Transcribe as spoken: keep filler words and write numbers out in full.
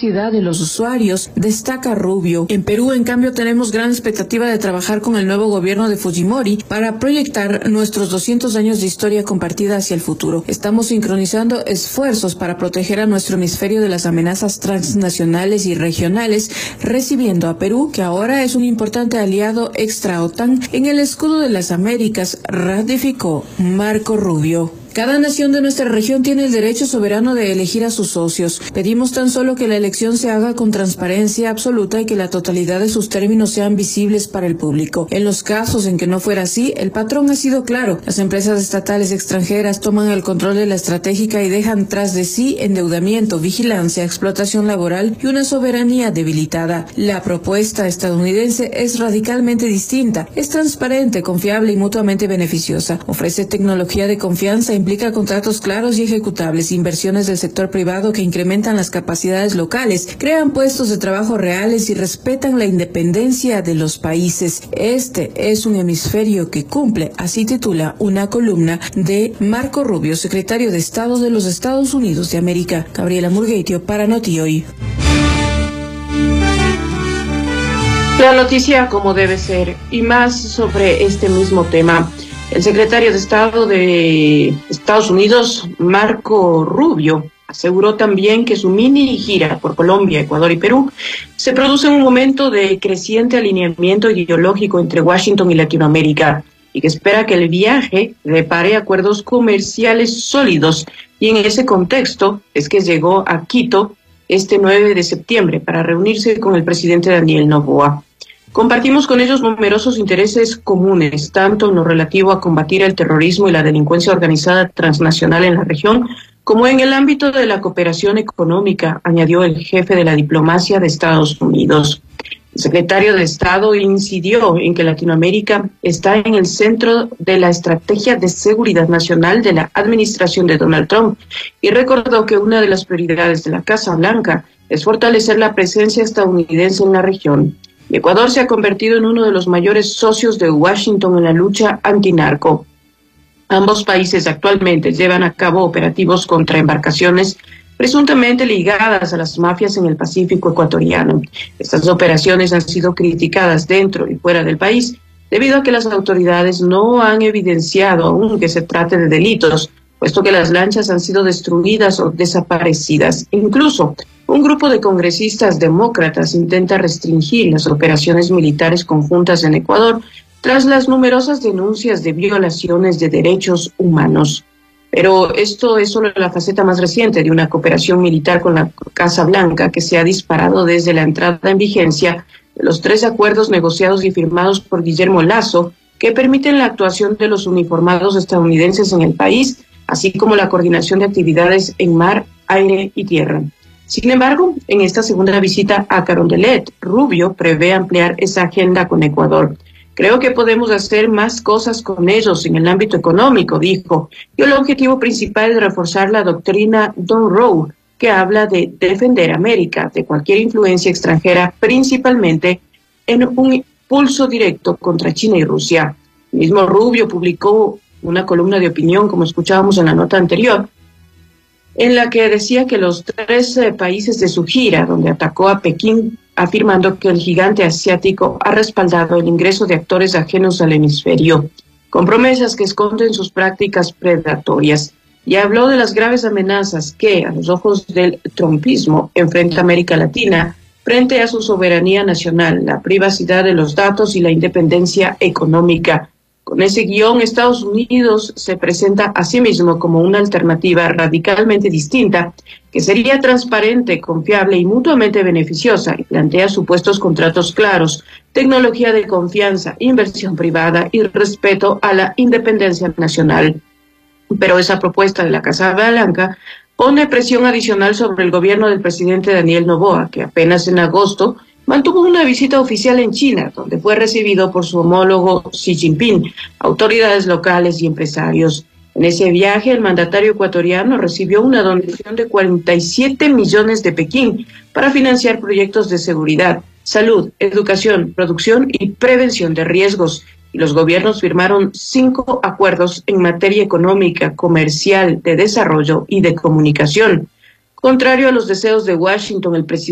privacidad de los usuarios, destaca Rubio. En Perú, en cambio, tenemos gran expectativa de trabajar con el nuevo gobierno de Fujimori para proyectar nuestros doscientos años de historia compartida hacia el futuro. Estamos sincronizando esfuerzos para proteger a nuestro hemisferio de las amenazas transnacionales y regionales, recibiendo a Perú, que ahora es un importante aliado extra-OTAN en el escudo de las Américas, ratificó Marco Rubio. Cada nación de nuestra región tiene el derecho soberano de elegir a sus socios. Pedimos tan solo que la elección se haga con transparencia absoluta y que la totalidad de sus términos sean visibles para el público. En los casos en que no fuera así, el patrón ha sido claro. Las empresas estatales extranjeras toman el control de la estratégica y dejan tras de sí endeudamiento, vigilancia, explotación laboral y una soberanía debilitada. La propuesta estadounidense es radicalmente distinta. Es transparente, confiable y mutuamente beneficiosa. Ofrece tecnología de confianza, implica contratos claros y ejecutables, inversiones del sector privado que incrementan las capacidades locales, crean puestos de trabajo reales y respetan la independencia de los países. Este es un hemisferio que cumple, así titula una columna de Marco Rubio, secretario de Estado de los Estados Unidos de América. Gabriela Murgueitio para Noti Hoy. La noticia como debe ser, y más sobre este mismo tema. El secretario de Estado de Estados Unidos, Marco Rubio, aseguró también que su mini gira por Colombia, Ecuador y Perú se produce en un momento de creciente alineamiento ideológico entre Washington y Latinoamérica y que espera que el viaje depare acuerdos comerciales sólidos. Y en ese contexto es que llegó a Quito este nueve de septiembre para reunirse con el presidente Daniel Noboa. Compartimos con ellos numerosos intereses comunes, tanto en lo relativo a combatir el terrorismo y la delincuencia organizada transnacional en la región, como en el ámbito de la cooperación económica, añadió el jefe de la diplomacia de Estados Unidos. El secretario de Estado incidió en que Latinoamérica está en el centro de la estrategia de seguridad nacional de la administración de Donald Trump y recordó que una de las prioridades de la Casa Blanca es fortalecer la presencia estadounidense en la región. Ecuador se ha convertido en uno de los mayores socios de Washington en la lucha antinarco. Ambos países actualmente llevan a cabo operativos contra embarcaciones presuntamente ligadas a las mafias en el Pacífico ecuatoriano. Estas operaciones han sido criticadas dentro y fuera del país debido a que las autoridades no han evidenciado aún que se trate de delitos, puesto que las lanchas han sido destruidas o desaparecidas. Incluso, un grupo de congresistas demócratas intenta restringir las operaciones militares conjuntas en Ecuador tras las numerosas denuncias de violaciones de derechos humanos. Pero esto es solo la faceta más reciente de una cooperación militar con la Casa Blanca que se ha disparado desde la entrada en vigencia de los tres acuerdos negociados y firmados por Guillermo Lasso que permiten la actuación de los uniformados estadounidenses en el país, así como la coordinación de actividades en mar, aire y tierra. Sin embargo, en esta segunda visita a Carondelet, Rubio prevé ampliar esa agenda con Ecuador. Creo que podemos hacer más cosas con ellos en el ámbito económico, dijo, y el objetivo principal es reforzar la doctrina Don't Row, que habla de defender América de cualquier influencia extranjera, principalmente en un pulso directo contra China y Rusia. El mismo Rubio publicó una columna de opinión, como escuchábamos en la nota anterior, en la que decía que los tres eh, países de su gira, donde atacó a Pekín, afirmando que el gigante asiático ha respaldado el ingreso de actores ajenos al hemisferio, con promesas que esconden sus prácticas predatorias, y habló de las graves amenazas que, a los ojos del trumpismo, enfrenta América Latina frente a su soberanía nacional, la privacidad de los datos y la independencia económica. Con ese guión, Estados Unidos se presenta a sí mismo como una alternativa radicalmente distinta, que sería transparente, confiable y mutuamente beneficiosa, y plantea supuestos contratos claros, tecnología de confianza, inversión privada y respeto a la independencia nacional. Pero esa propuesta de la Casa Blanca pone presión adicional sobre el gobierno del presidente Daniel Noboa, que apenas en agosto mantuvo una visita oficial en China, donde fue recibido por su homólogo Xi Jinping, autoridades locales y empresarios. En ese viaje, el mandatario ecuatoriano recibió una donación de cuarenta y siete millones de Pekín para financiar proyectos de seguridad, salud, educación, producción y prevención de riesgos. Y los gobiernos firmaron cinco acuerdos en materia económica, comercial, de desarrollo y de comunicación. Contrario a los deseos de Washington, el presidente